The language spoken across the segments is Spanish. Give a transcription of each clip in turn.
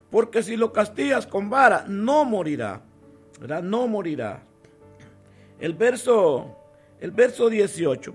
porque si lo castigas con vara, no morirá, ¿verdad? No morirá. El verso 18,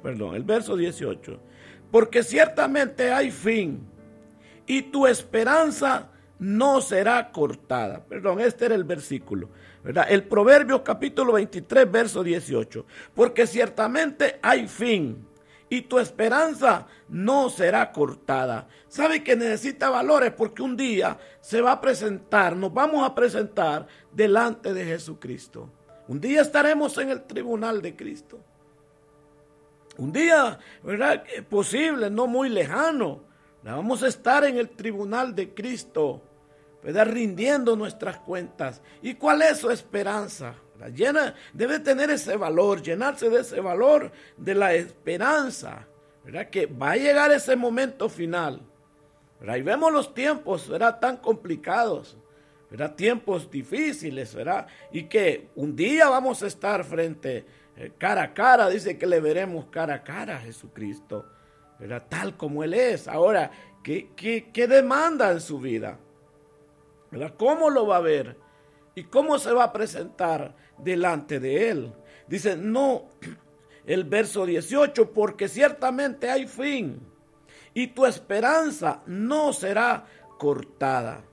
porque ciertamente hay fin y tu esperanza no será cortada. Este era el versículo, ¿verdad? El Proverbios capítulo 23, verso 18. Porque ciertamente hay fin y tu esperanza no será cortada. ¿Sabe que necesita valores? Porque un día nos vamos a presentar delante de Jesucristo. Un día estaremos en el tribunal de Cristo. Un día, ¿verdad? Posible, no muy lejano. Vamos a estar en el tribunal de Cristo, ¿verdad? Rindiendo nuestras cuentas. ¿Y cuál es su esperanza? Debe tener ese valor, llenarse de ese valor de la esperanza, ¿verdad? Que va a llegar ese momento final, ¿verdad? Y vemos los tiempos, ¿verdad? Tan complicados, ¿verdad? Tiempos difíciles, ¿verdad? Y que un día vamos a estar cara a cara, dice que le veremos cara a cara a Jesucristo, ¿verdad? Tal como Él es. Ahora, ¿qué demanda en su vida? ¿Verdad? ¿Cómo lo va a ver? ¿Y cómo se va a presentar delante de Él? Dice, no, el verso 18, porque ciertamente hay fin y tu esperanza no será cortada.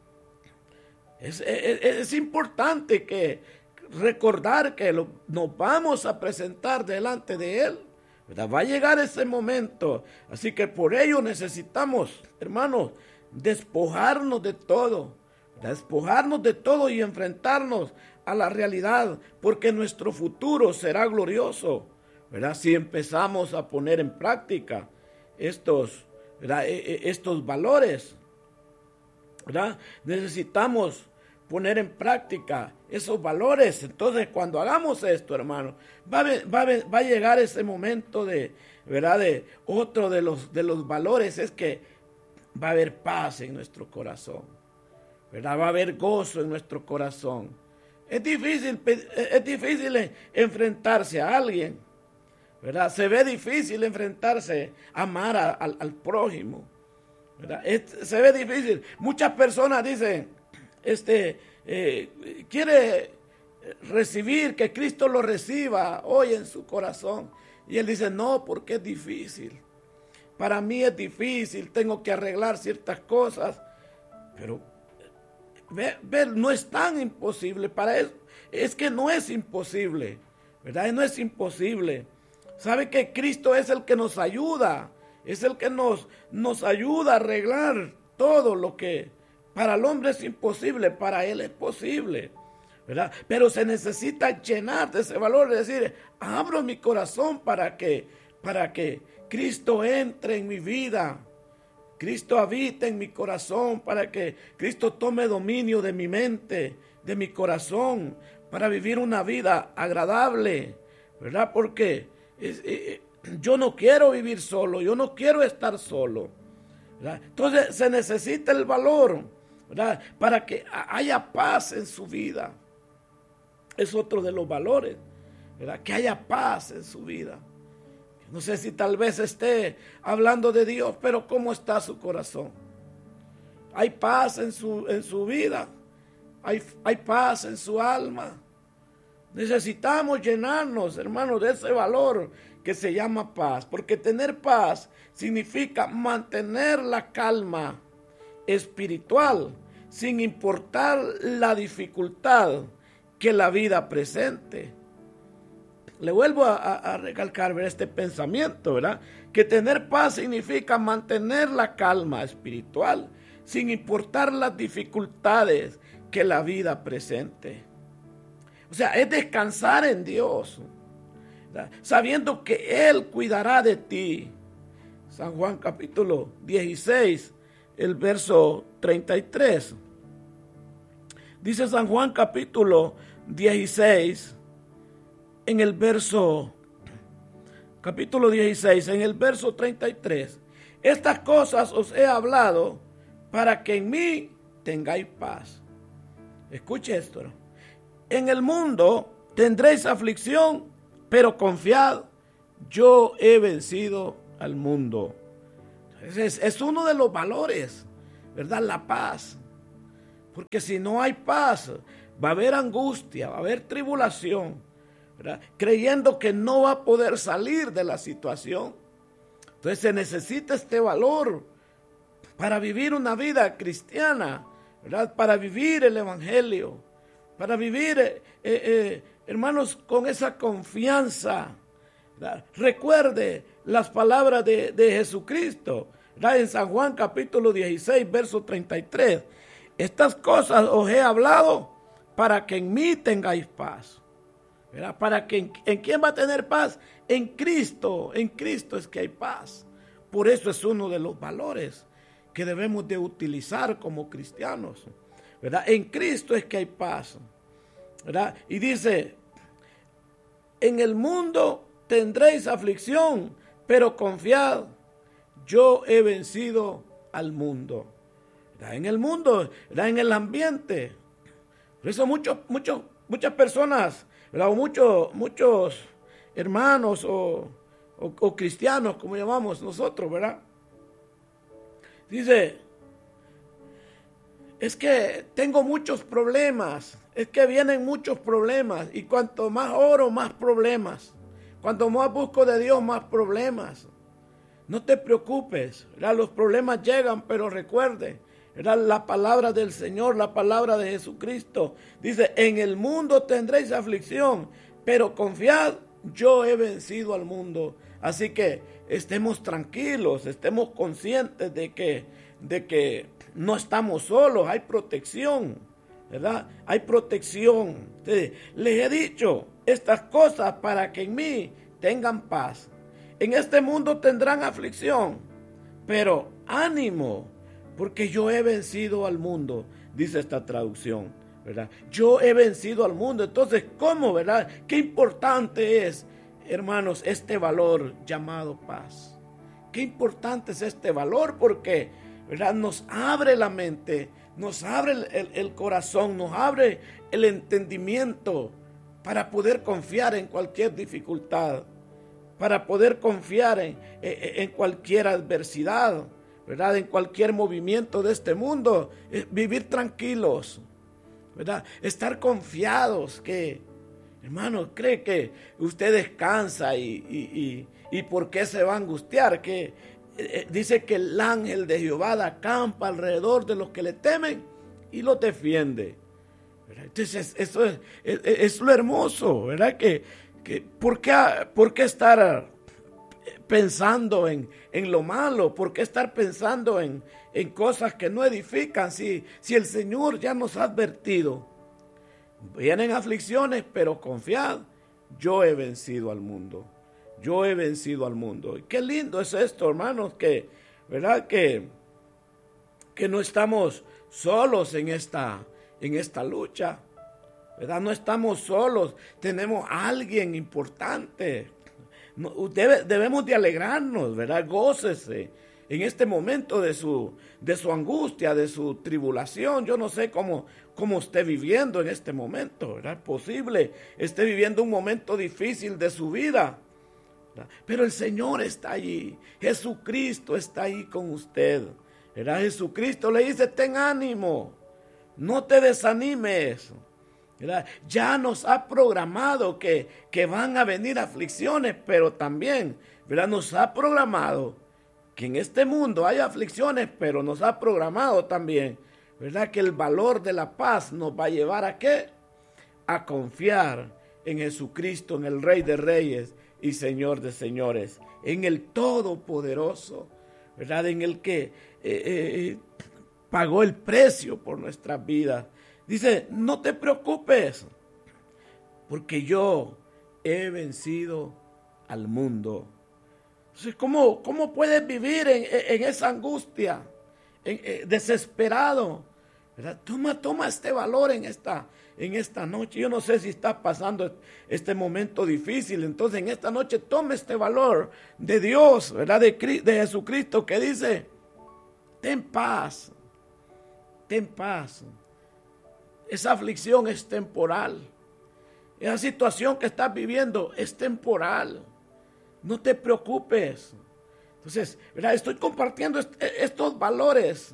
Es importante recordar que nos vamos a presentar delante de Él, ¿verdad? Va a llegar ese momento, así que por ello necesitamos, hermanos, despojarnos de todo, ¿verdad? Despojarnos de todo y enfrentarnos a la realidad, porque nuestro futuro será glorioso, ¿verdad? Si empezamos a poner en práctica estos valores, ¿verdad? Necesitamos poner en práctica esos valores. Entonces, cuando hagamos esto, hermano, va a llegar ese momento ¿verdad? De otro de los valores es que va a haber paz en nuestro corazón, ¿verdad? Va a haber gozo en nuestro corazón. Es difícil enfrentarse a alguien, ¿verdad? Se ve difícil enfrentarse, amar al prójimo, ¿verdad? Se ve difícil. Muchas personas dicen, quiere recibir, que Cristo lo reciba hoy en su corazón. Y él dice, no, porque es difícil. Para mí es difícil, tengo que arreglar ciertas cosas. Pero no es tan imposible para eso. Es que no es imposible, ¿verdad? No es imposible. Sabe que Cristo es el que nos ayuda. Es el que nos ayuda a arreglar todo lo que para el hombre es imposible, para Él es posible, ¿verdad? Pero se necesita llenar de ese valor, es decir, abro mi corazón para que Cristo entre en mi vida, Cristo habite en mi corazón, para que Cristo tome dominio de mi mente, de mi corazón, para vivir una vida agradable, ¿verdad? Porque yo no quiero vivir solo, yo no quiero estar solo, ¿verdad? Entonces se necesita el valor, ¿verdad? Para que haya paz en su vida. Es otro de los valores, ¿verdad? Que haya paz en su vida. No sé si tal vez esté hablando de Dios, pero ¿cómo está su corazón? Hay paz en su vida, hay paz en su alma. Necesitamos llenarnos, hermanos, de ese valor que se llama paz, porque tener paz significa mantener la calma espiritual sin importar la dificultad que la vida presente. Le vuelvo a recalcar, ¿verdad?, este pensamiento, ¿verdad? Que tener paz significa mantener la calma espiritual sin importar las dificultades que la vida presente. O sea, es descansar en Dios, ¿verdad?, sabiendo que Él cuidará de ti. San Juan capítulo 16, el verso 33. Dice San Juan capítulo 16, en el verso, capítulo 16, en el verso 33. Estas cosas os he hablado para que en mí tengáis paz. Escuche esto, ¿no? En el mundo tendréis aflicción, pero confiad, yo he vencido al mundo. Es uno de los valores, ¿verdad? La paz. Porque si no hay paz, va a haber angustia, va a haber tribulación, ¿verdad? Creyendo que no va a poder salir de la situación. Entonces se necesita este valor para vivir una vida cristiana, ¿verdad? Para vivir el evangelio, para vivir, hermanos, con esa confianza, ¿verdad? Recuerde las palabras de Jesucristo, ¿verdad? En San Juan capítulo 16, verso 33. Estas cosas os he hablado para que en mí tengáis paz, ¿verdad? Para que ¿en quién va a tener paz? En Cristo es que hay paz. Por eso es uno de los valores que debemos de utilizar como cristianos, ¿verdad? En Cristo es que hay paz, ¿verdad? Y dice, en el mundo tendréis aflicción, pero confiad, yo he vencido al mundo. ¿Verdad? En el mundo, ¿verdad? En el ambiente. Por eso muchas personas, ¿verdad? O muchos hermanos o cristianos, como llamamos nosotros, ¿verdad? Dice, es que tengo muchos problemas, es que vienen muchos problemas, y cuanto más oro, más problemas. Cuanto más busco de Dios, más problemas. No te preocupes, ¿verdad? Los problemas llegan, pero recuerde, ¿verdad? La palabra del Señor, la palabra de Jesucristo, dice, en el mundo tendréis aflicción, pero confiad, yo he vencido al mundo. Así que estemos tranquilos, estemos conscientes de que no estamos solos, hay protección, ¿verdad? Hay protección. Entonces, les he dicho estas cosas para que en mí tengan paz. En este mundo tendrán aflicción, pero ánimo, porque yo he vencido al mundo, dice esta traducción, ¿verdad? Yo he vencido al mundo. Entonces, ¿cómo, verdad? Qué importante es, hermanos, este valor llamado paz. Qué importante es este valor porque, ¿verdad? Nos abre la mente, nos abre el corazón, nos abre el entendimiento para poder confiar en cualquier dificultad, para poder confiar en cualquier adversidad, ¿verdad? En cualquier movimiento de este mundo, vivir tranquilos, ¿verdad? Estar confiados que, hermano, cree que usted descansa y ¿por qué se va a angustiar? Que dice que el ángel de Jehová acampa alrededor de los que le temen y los defiende, ¿verdad? Entonces eso es lo hermoso, ¿verdad? Que ¿por qué estar pensando en lo malo? ¿Por qué estar pensando en cosas que no edifican? Si el Señor ya nos ha advertido, vienen aflicciones, pero confiad, yo he vencido al mundo. Yo he vencido al mundo. Y qué lindo es esto, hermanos, que, ¿verdad? Que no estamos solos en esta lucha, ¿verdad? No estamos solos, tenemos a alguien importante. Debemos de alegrarnos, ¿verdad? Gócese en este momento de su angustia, de su tribulación. Yo no sé cómo esté viviendo en este momento, ¿verdad? Es posible esté viviendo un momento difícil de su vida, ¿verdad? Pero el Señor está allí, Jesucristo está ahí con usted, ¿verdad? Jesucristo le dice, ten ánimo, no te desanimes, ¿verdad? Ya nos ha programado que van a venir aflicciones, pero también, ¿verdad? Nos ha programado que en este mundo hay aflicciones, pero nos ha programado también, ¿verdad? Que el valor de la paz nos va a llevar ¿a qué? A confiar en Jesucristo, en el Rey de Reyes y Señor de Señores, en el Todopoderoso, ¿verdad? En el que pagó el precio por nuestras vidas. Dice, no te preocupes, porque yo he vencido al mundo. Entonces, ¿cómo puedes vivir en esa angustia, desesperado? ¿Verdad? Toma este valor en esta noche. Yo no sé si está pasando este momento difícil. Entonces, en esta noche toma este valor de Dios, ¿verdad? De Jesucristo, que dice, ten paz, ten paz. Esa aflicción es temporal. Esa situación que estás viviendo es temporal. No te preocupes. Entonces, ¿verdad? Estoy compartiendo estos valores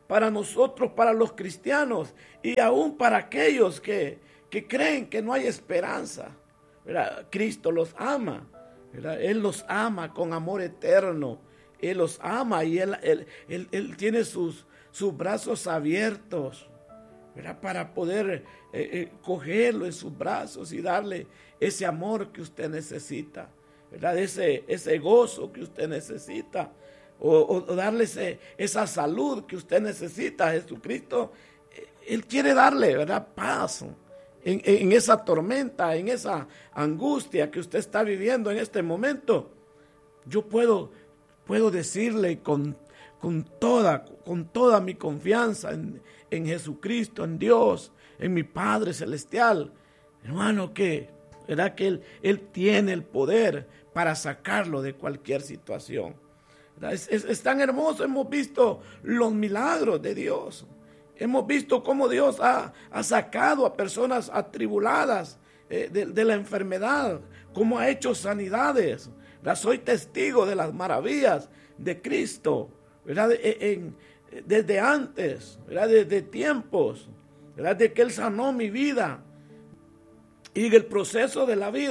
para nosotros, para los cristianos y aún para aquellos que creen que no hay esperanza. ¿Verdad? Cristo los ama, ¿verdad? Él los ama con amor eterno. Él los ama y Él tiene sus brazos abiertos, ¿verdad? Para poder cogerlo en sus brazos y darle ese amor que usted necesita, ¿verdad? Ese gozo que usted necesita, o darle esa salud que usted necesita. Jesucristo, Él quiere darle, ¿verdad?, paz en esa tormenta, en esa angustia que usted está viviendo en este momento. Yo puedo decirle con toda mi confianza en Jesucristo, en Dios, en mi Padre Celestial, hermano, ¿verdad?, que Él tiene el poder para sacarlo de cualquier situación. Es tan hermoso. Hemos visto los milagros de Dios. Hemos visto cómo Dios ha sacado a personas atribuladas de la enfermedad, cómo ha hecho sanidades. Soy testigo de las maravillas de Cristo, ¿verdad? Desde antes, ¿verdad?, desde tiempos, ¿verdad?, de que Él sanó mi vida y en el proceso de la vida.